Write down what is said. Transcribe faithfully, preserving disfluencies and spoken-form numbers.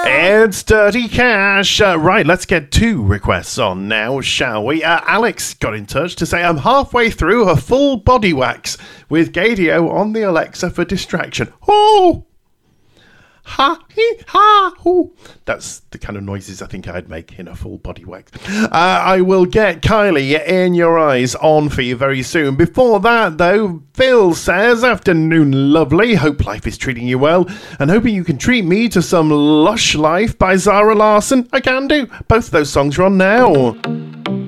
It's Dirty Cash. Uh, right, let's get two requests on now, shall we? Uh, Alex got in touch to say, I'm halfway through a full body wax with Gadio on the Alexa for distraction. Oh! Ha, he, ha, hoo. That's the kind of noises I think I'd make in a full body wax. Uh, I will get Kylie in Your Eyes on for you very soon. Before that, though, Phil says, afternoon, lovely. Hope life is treating you well. And hoping you can treat me to some Lush Life by Zara Larsson. I can do. Both of those songs are on now.